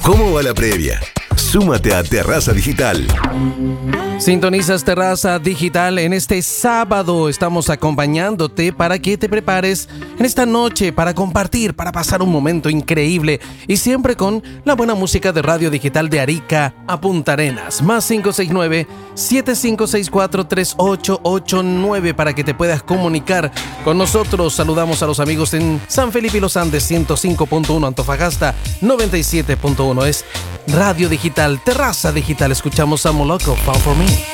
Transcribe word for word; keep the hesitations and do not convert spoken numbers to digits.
¿Cómo va la previa? Súmate a Terraza Digital. Sintonizas Terraza Digital. En este sábado estamos acompañándote para que te prepares en esta noche para compartir, para pasar un momento increíble y siempre con la buena música de Radio Digital de Arica a Punta Arenas. Más cinco seis nueve, siete cinco seis cuatro, tres ocho ocho nueve para que te puedas comunicar con nosotros. Saludamos a los amigos en San Felipe y Los Andes, ciento cinco punto uno, Antofagasta noventa y siete punto uno. Es Radio Digital, Terraza Digital. Escuchamos a Moloko, Fall For Me.